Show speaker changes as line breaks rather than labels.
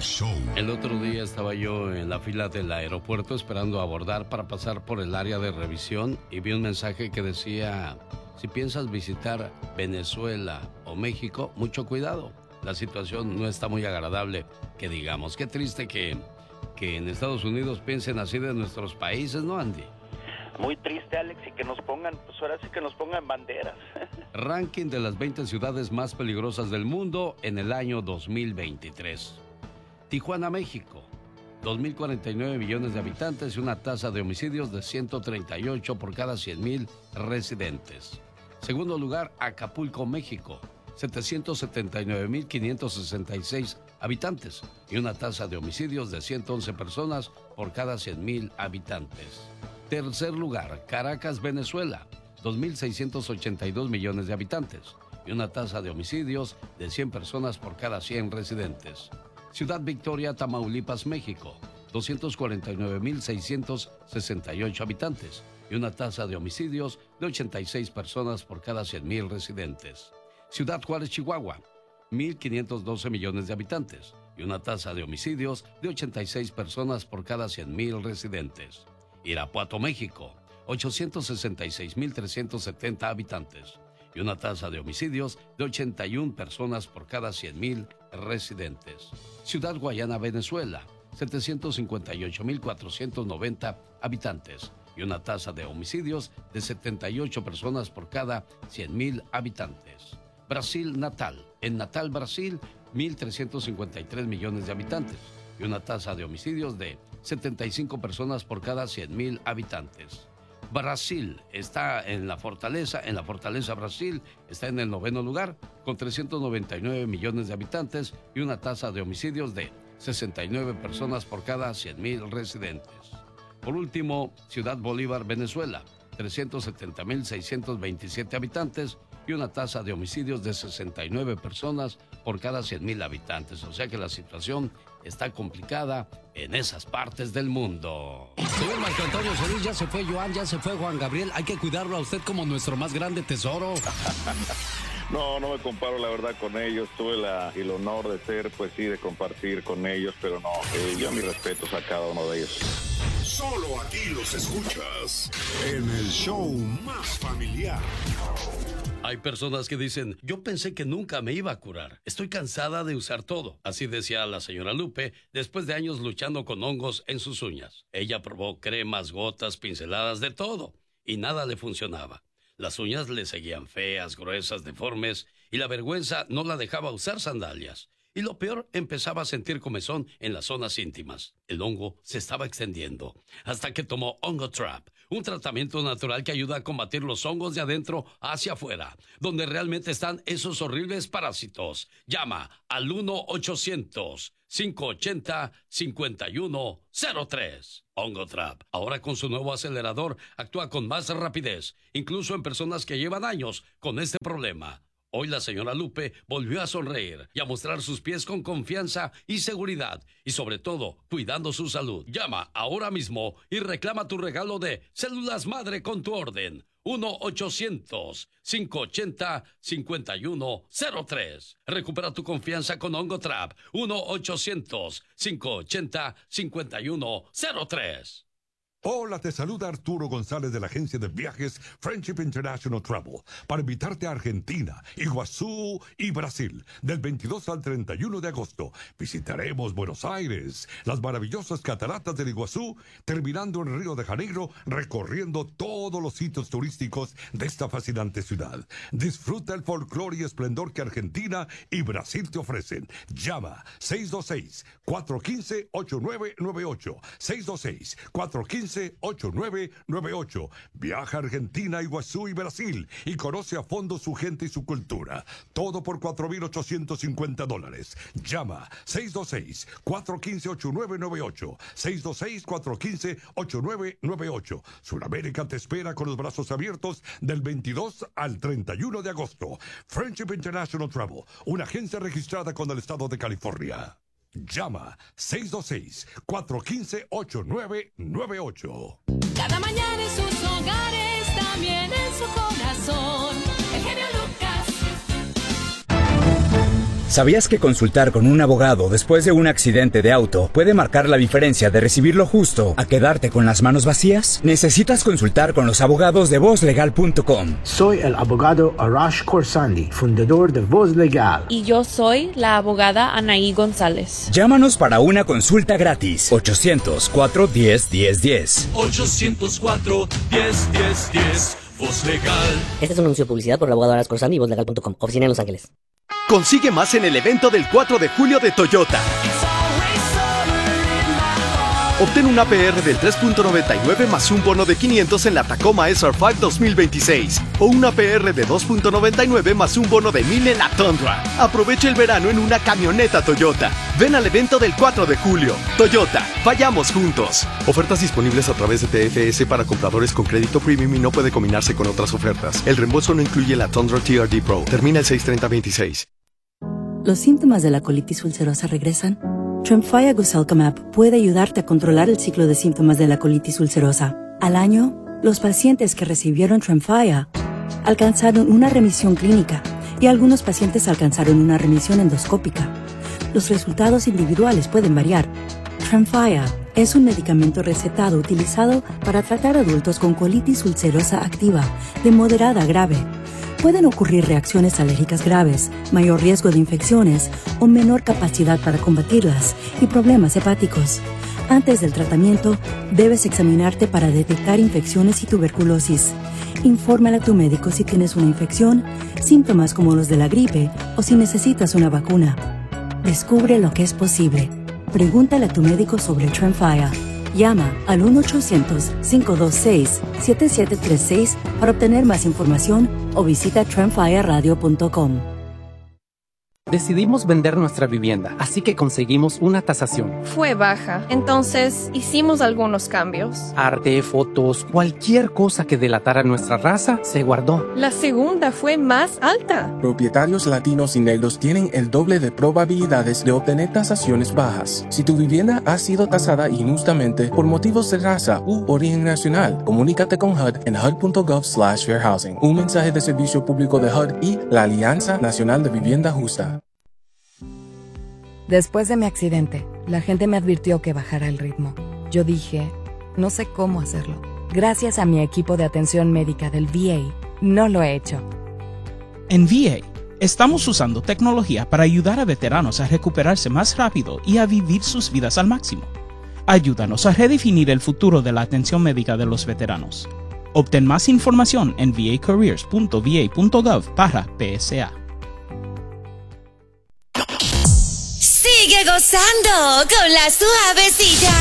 show.
El otro día estaba yo en la fila del aeropuerto esperando abordar para pasar por el área de revisión y vi un mensaje que decía: si piensas visitar Venezuela o México, mucho cuidado. La situación no está muy agradable, que digamos. Qué triste que en Estados Unidos piensen así de nuestros países, ¿no, Andy?
Muy triste, Alex, y que nos pongan, pues ahora sí que nos pongan banderas.
Ranking de las 20 ciudades más peligrosas del mundo en el año 2023. Tijuana, México. 2.049 millones de habitantes y una tasa de homicidios de 138 por cada 100,000 residentes. Segundo lugar, Acapulco, México. 779.566 habitantes y una tasa de homicidios de 111 personas por cada 100,000 habitantes. Tercer lugar, Caracas, Venezuela. 2.682 millones de habitantes y una tasa de homicidios de 100 personas por cada 100 residentes. Ciudad Victoria, Tamaulipas, México. 249.668 habitantes y una tasa de homicidios de 86 personas por cada 100,000 residentes. Ciudad Juárez, Chihuahua, 1.512 millones de habitantes y una tasa de homicidios de 86 personas por cada 100,000 residentes. Irapuato, México, 866.370 habitantes y una tasa de homicidios de 81 personas por cada 100,000 residentes. Ciudad Guayana, Venezuela, 758.490 habitantes y una tasa de homicidios de 78 personas por cada 100,000 habitantes. Brasil, Natal. En Natal, Brasil, 1.353 millones de habitantes y una tasa de homicidios de 75 personas por cada 100,000 habitantes. Brasil está en la Fortaleza Brasil está en el 9º lugar con 399 millones de habitantes y una tasa de homicidios de 69 personas por cada 100,000 residentes. Por último, Ciudad Bolívar, Venezuela, 370.627 habitantes y una tasa de homicidios de 69 personas por cada 100,000 habitantes. O sea que la situación está complicada en esas partes del mundo.
Señor Marco Antonio Solís, ya se fue Joan, ya se fue Juan Gabriel. Hay que cuidarlo a usted como nuestro más grande tesoro.
No me comparo la verdad con ellos. Tuve el honor de ser, pues sí, de compartir con ellos, pero no, yo mis respetos a cada uno de ellos.
Solo aquí los escuchas en el show más familiar.
Hay personas que dicen: yo pensé que nunca me iba a curar. Estoy cansada de usar todo. Así decía la señora Lupe después de años luchando con hongos en sus uñas. Ella probó cremas, gotas, pinceladas, de todo, y nada le funcionaba. Las uñas le seguían feas, gruesas, deformes, y la vergüenza no la dejaba usar sandalias. Y lo peor, empezaba a sentir comezón en las zonas íntimas. El hongo se estaba extendiendo, hasta que tomó Ongotrap, un tratamiento natural que ayuda a combatir los hongos de adentro hacia afuera, donde realmente están esos horribles parásitos. Llama al 1-800-580-5103. Ongotrap, ahora con su nuevo acelerador, actúa con más rapidez, incluso en personas que llevan años con este problema. Hoy la señora Lupe volvió a sonreír y a mostrar sus pies con confianza y seguridad, y sobre todo, cuidando su salud. Llama ahora mismo y reclama tu regalo de células madre con tu orden. 1-800-580-5103. Recupera tu confianza con Ongotrap. 1-800-580-5103.
Hola, te saluda Arturo González de la agencia de viajes Friendship International Travel para invitarte a Argentina, Iguazú y Brasil del 22 al 31 de agosto. Visitaremos Buenos Aires, las maravillosas cataratas del Iguazú, terminando en Río de Janeiro, recorriendo todos los sitios turísticos de esta fascinante ciudad. Disfruta el folclore y esplendor que Argentina y Brasil te ofrecen. Llama 626-415-8998. 626-415-8998. Viaja a Argentina, Iguazú y Brasil y conoce a fondo su gente y su cultura. Todo por $4,850. Llama 626-415-8998. 626-415-8998. Sudamérica te espera con los brazos abiertos del 22 al 31 de agosto. Friendship International Travel, una agencia registrada con el estado de California. Llama 626-415-8998.
Cada mañana en sus hogares, también en su corazón. El genio Lucas.
¿Sabías que consultar con un abogado después de un accidente de auto puede marcar la diferencia de recibir lo justo a quedarte con las manos vacías? Necesitas consultar con los abogados de VozLegal.com.
Soy el abogado Arash Khorsandi, fundador de Voz Legal.
Y yo soy la abogada Anaí González.
Llámanos para una consulta gratis. 800-410-1010.
800-410-1010. Voz Legal.
Este es un anuncio de publicidad por el abogado Arash Khorsandi y VozLegal.com. Oficina en Los Ángeles.
Consigue más en el evento del 4 de julio de Toyota. Obtén un APR del 3.99 más un bono de 500 en la Tacoma SR5 2026 o un APR de 2.99 más un bono de 1000 en la Tundra. Aprovecha el verano en una camioneta Toyota. Ven al evento del 4 de julio. Toyota, vayamos juntos. Ofertas disponibles a través de TFS para compradores con crédito premium y no puede combinarse con otras ofertas. El reembolso no incluye la Tundra TRD Pro. Termina el 6/30/26.
¿Los síntomas de la colitis ulcerosa regresan? Tremfya Goselkamab puede ayudarte a controlar el ciclo de síntomas de la colitis ulcerosa. Al año, los pacientes que recibieron Tremfya alcanzaron una remisión clínica y algunos pacientes alcanzaron una remisión endoscópica. Los resultados individuales pueden variar. Tremfya es un medicamento recetado utilizado para tratar adultos con colitis ulcerosa activa de moderada a grave. Pueden ocurrir reacciones alérgicas graves, mayor riesgo de infecciones o menor capacidad para combatirlas y problemas hepáticos. Antes del tratamiento, debes examinarte para detectar infecciones y tuberculosis. Infórmale a tu médico si tienes una infección, síntomas como los de la gripe o si necesitas una vacuna. Descubre lo que es posible. Pregúntale a tu médico sobre Tremfya. Llama al 1-800-526-7736 para obtener más información o visita tremfyaradio.com.
Decidimos vender nuestra vivienda, así que conseguimos una tasación.
Fue baja, entonces hicimos algunos cambios.
Arte, fotos, cualquier cosa que delatara nuestra raza se guardó.
La segunda fue más alta.
Propietarios latinos y negros tienen el doble de probabilidades de obtener tasaciones bajas. Si tu vivienda ha sido tasada injustamente por motivos de raza u origen nacional, comunícate con HUD en hud.gov/fairhousing. Un mensaje de servicio público de HUD y la Alianza Nacional de Vivienda Justa.
Después de mi accidente, la gente me advirtió que bajara el ritmo. Yo dije, no sé cómo hacerlo. Gracias a mi equipo de atención médica del VA, no lo he hecho.
En VA, estamos usando tecnología para ayudar a veteranos a recuperarse más rápido y a vivir sus vidas al máximo. Ayúdanos a redefinir el futuro de la atención médica de los veteranos. Obtén más información en vacareers.va.gov/PSA.
Sigue gozando con la suavecita.